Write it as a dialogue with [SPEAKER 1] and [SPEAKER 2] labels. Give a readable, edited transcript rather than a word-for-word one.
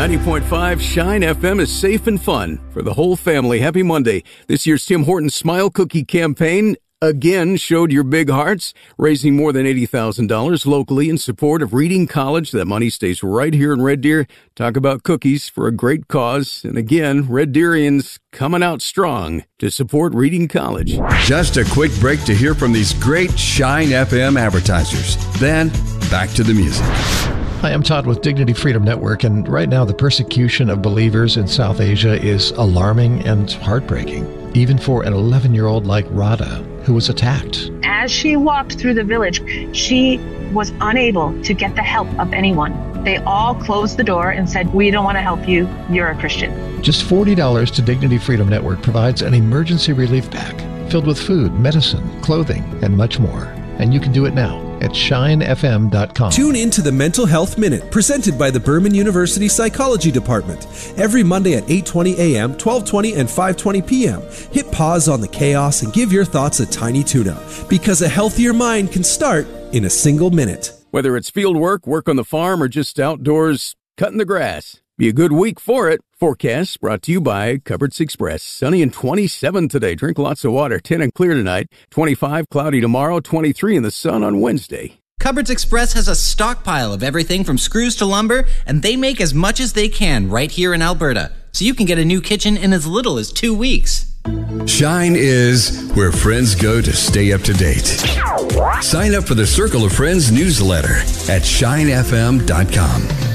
[SPEAKER 1] 90.5 Shine FM is safe and fun for the whole family. Happy Monday. This year's Tim Hortons Smile Cookie campaign again showed your big hearts, raising more than $80,000 locally in support of Reading College. That money stays right here in Red Deer. Talk about cookies for a great cause. And again, Red Deerians coming out strong to support Reading College.
[SPEAKER 2] Just a quick break to hear from these great Shine FM advertisers. Then, back to the music.
[SPEAKER 3] Hi, I'm Todd with Dignity Freedom Network, and right now the persecution of believers in South Asia is alarming and heartbreaking, even for an 11-year-old like Radha, who was attacked.
[SPEAKER 4] As she walked through the village, she was unable to get the help of anyone. They all closed the door and said, "We don't want to help you. You're a Christian."
[SPEAKER 3] Just $40 to Dignity Freedom Network provides an emergency relief pack filled with food, medicine, clothing, and much more. And you can do it now at shinefm.com.
[SPEAKER 5] Tune in to the Mental Health Minute, presented by the Berman University Psychology Department. Every Monday at 8:20 a.m., 12:20, and 5:20 p.m. Hit pause on the chaos and give your thoughts a tiny tune-up, because a healthier mind can start in a single minute.
[SPEAKER 1] Whether it's field work on the farm, or just outdoors cutting the grass, be a good week for it. Forecast brought to you by Cupboards Express. Sunny and 27 today. Drink lots of water. 10 and clear tonight. 25 cloudy tomorrow. 23 in the sun on Wednesday.
[SPEAKER 6] Cupboards Express has a stockpile of everything from screws to lumber, and they make as much as they can right here in Alberta. So you can get a new kitchen in as little as 2 weeks.
[SPEAKER 2] Shine is where friends go to stay up to date. Sign up for the Circle of Friends newsletter at shinefm.com.